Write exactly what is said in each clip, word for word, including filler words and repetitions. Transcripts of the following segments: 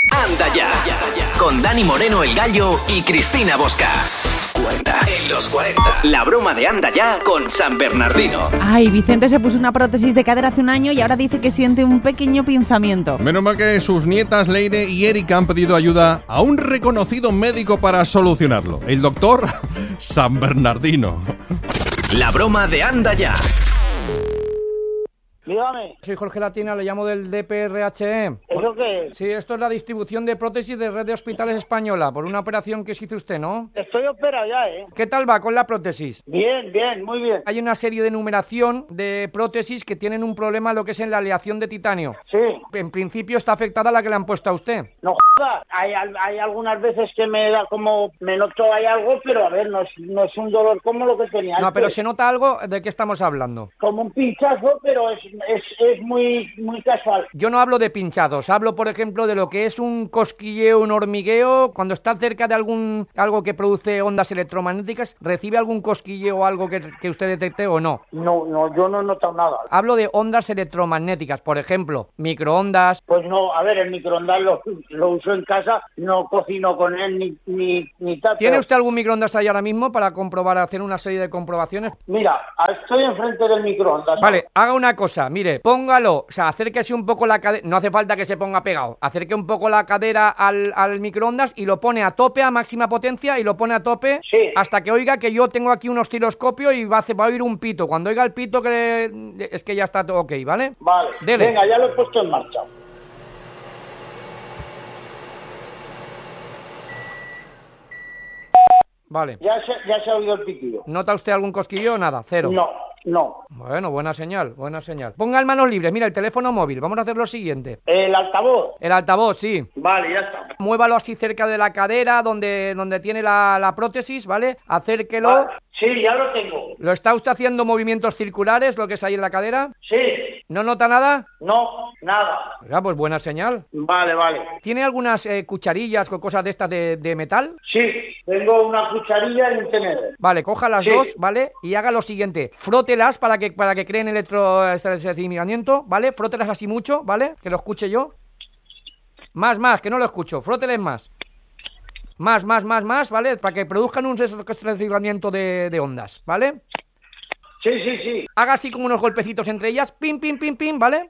Anda ya, con Dani Moreno el Gallo y Cristina Bosca. cuarenta en los cuarenta. La broma de Anda ya con San Bernardino. Ay, Vicente se puso una prótesis de cadera hace un año y ahora dice que siente un pequeño pinzamiento. Menos mal que sus nietas Leire y Erika han pedido ayuda a un reconocido médico para solucionarlo. El doctor San Bernardino. La broma de Anda ya. Dígame. Soy Jorge Latina, le llamo del D P R H E. ¿Eso qué es? Sí, esto es la distribución de prótesis de Red de Hospitales Española, por una operación que se hizo usted, ¿no? Estoy operado ya, ¿eh? ¿Qué tal va con la prótesis? Bien, bien, muy bien. Hay una serie de numeración de prótesis que tienen un problema, lo que es en la aleación de titanio. Sí. En principio está afectada la que le han puesto a usted. No jodas. Hay, hay algunas veces que me da como... Me noto hay algo, pero a ver, no es, no es un dolor como lo que tenía No, antes. pero se nota algo, ¿de qué estamos hablando? Como un pinchazo, pero es, es, es muy, muy casual. Yo no hablo de pinchados, hablo, por ejemplo, de lo que es un cosquilleo, un hormigueo. Cuando está cerca de algún algo que produce ondas electromagnéticas, ¿recibe algún cosquilleo o algo que, que usted detecte o no? No, no, yo no he notado nada. Hablo de ondas electromagnéticas, por ejemplo, microondas. Pues no, a ver, el microondas lo, lo uso en casa, no cocino con él ni, ni, ni tal. ¿Tiene pero... usted algún microondas ahí ahora mismo para comprobar, hacer una serie de comprobaciones? Mira, estoy enfrente del microondas. Vale, haga una cosa, mire, póngalo, o sea, acérquese un poco la cadera, no hace falta que se ponga pegado, acerque un poco la cadera al, al microondas y lo pone a tope, a máxima potencia, y lo pone a tope sí. Hasta que oiga que yo tengo aquí un osciloscopio y va a, hacer, va a oír un pito. Cuando oiga el pito, que es que ya está todo ok, ¿vale? Vale, Dele. Venga, ya lo he puesto en marcha. Vale. Ya se, ya se ha oído el pitido. ¿Nota usted algún cosquillo o nada? Cero. No, no. Bueno, buena señal, buena señal. Ponga el manos libres, mira, el teléfono móvil. Vamos a hacer lo siguiente. ¿El altavoz? El altavoz, sí. Vale, ya está. Muévalo así cerca de la cadera, donde, donde tiene la, la prótesis, ¿vale? Acérquelo. Vale. Sí, ya lo tengo. ¿Lo está usted haciendo movimientos circulares, lo que es ahí en la cadera? Sí. ¿No nota nada? No, nada. Ya, pues buena señal. Vale, vale. ¿Tiene algunas eh, cucharillas o cosas de estas de, de metal? Sí, tengo una cucharilla y un tenedor. Vale, coja las Sí. dos, ¿vale? Y haga lo siguiente, frótelas para que, para que creen electroestimulamiento, ¿vale? Frótelas así mucho, ¿vale? Que lo escuche yo. Más, más, que no lo escucho, fróteles más. Más, más, más, más, ¿vale? Para que produzcan un reciclamiento de, de ondas, ¿vale? Sí, sí, sí. Haga así como unos golpecitos entre ellas, pim, pim, pim, pim, ¿vale?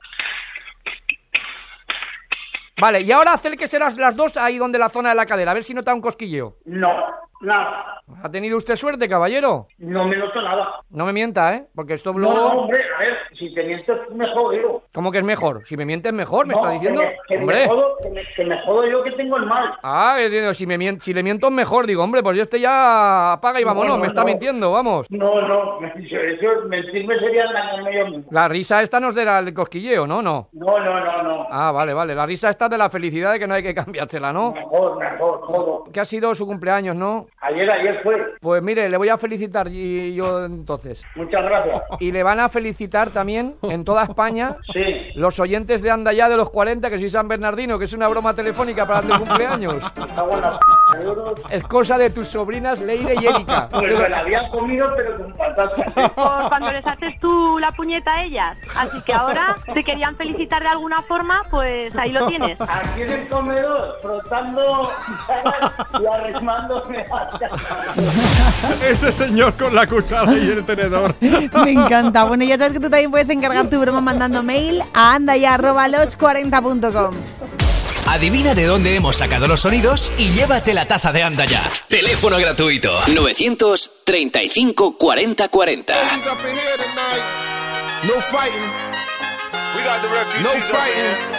Vale, y ahora acérquese las, las dos ahí donde la zona de la cadera, a ver si nota un cosquilleo. No, nada. ¿Ha tenido usted suerte, caballero? No me noto nada. No me mienta, ¿eh? Porque esto No, luego... no, hombre, a ver, si te miento es mejor yo. ¿Cómo que es mejor? Si me mientes mejor, ¿me No, está diciendo? Que me, que ¡Hombre! Me jodo, que, me, que me jodo yo que tengo el mal. Ah, eh, digo, si, me mien- si le miento es mejor. Digo, hombre, pues yo este ya apaga y vámonos, No, no, me está no. mintiendo, vamos. No, no, me- eso, eso mentirme sería dañarme yo mismo. La risa esta no es del cosquilleo, ¿no? No. No, no, no, no. Ah, vale, vale. La risa esta es de la felicidad de que no hay que cambiársela, ¿no? Mejor, mejor, todo. Que ha sido su cumpleaños, ¿no? Ayer, ayer fue. Pues mire, le voy a felicitar y yo entonces. Muchas gracias. Y le van a felicitar también en toda España Sí. los oyentes de Anda Ya de los cuarenta, que soy San Bernardino, que es una broma telefónica para tu cumpleaños. Está buena. Euros. Es cosa de tus sobrinas Leire y Erika. Pues me la habían comido, pero con patatas. Por cuando les haces tú la puñeta a ellas. Así que ahora, si querían felicitar de alguna forma, pues ahí lo tienes. Aquí en el comedor, frotando y arremándome hacia... Ese señor con la cuchara y el tenedor. Me encanta. Bueno, ya sabes que tú también puedes encargar tu broma mandando mail a andaya arroba los cuarenta punto com. Adivina de dónde hemos sacado los sonidos y llévate la taza de Anda Ya. Teléfono gratuito novecientos treinta y cinco cuarenta cuarenta. No fighting. We got the refugees. No fighting.